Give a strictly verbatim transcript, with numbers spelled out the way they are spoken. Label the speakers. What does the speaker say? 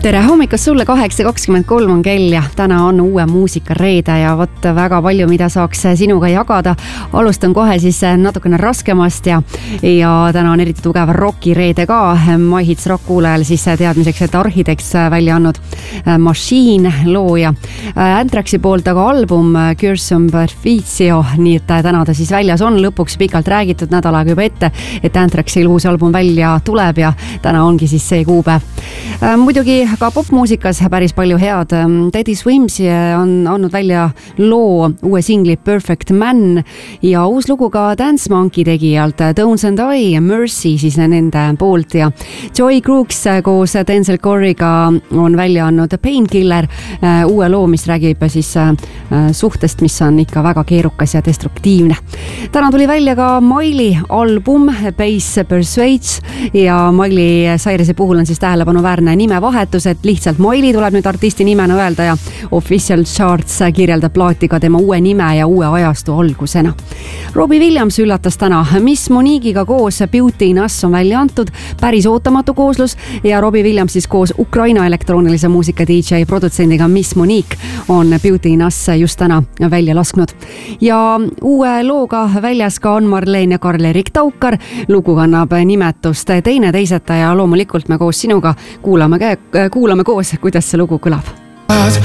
Speaker 1: tere hommikust sulle, kaheksa kakskümmend kolm on kell ja täna on uue muusika reede ja vot väga palju, mida saaks sinuga jagada. Alustan kohe siis natukene raskemast ja, ja täna on eriti tugev rocki reede ka. My Hits Rock kuulajal siis teadmiseks, et Architects välja andnud Machine looja. Anthraxi poolt aga album Cursum Perfizio, nii et täna ta siis väljas on, lõpuks pikalt räägitud nädal aega juba ette, et Anthraxil uus album välja tuleb ja täna ongi siis see kuupäev. Muidugi ka popmuusikas päris palju head. Teddy Swims on andnud välja loo uue singli Perfect Man ja uus lugu ka Dance Monkey tegijalt Tones and I, Mercy siis nende poolt ja Joy Crooks koos Denzel Corriga on välja andnud Painkiller, uue loo, mis räägib siis suhtest, mis on ikka väga keerukas ja destruktiivne. Täna tuli välja ka Miley album Bass Persuades ja Miley Cyruse puhul on siis tähelepanuväärne nimevahetus, et lihtsalt Miley tuleb nüüd artisti nimena öelda ja Official Charts kirjeldab plaati ka tema uue nime ja uue ajastu algusena. Robbie Williams üllatas täna, Miss Monique'iga koos Beauty in Us on välja antud, päris ootamatu kooslus ja Robbie Williams siis koos Ukraina elektroonilise muusika D J produtsendiga Miss Monique on Beauty in Us just täna välja lasknud. Ja uue looga väljas ka on Marleen ja Karl-Erik Taukar, lugu kannab nimetust Teine teiseta ja loomulikult me koos sinuga kuulame, kuulame koos, kuidas see lugu kõlab.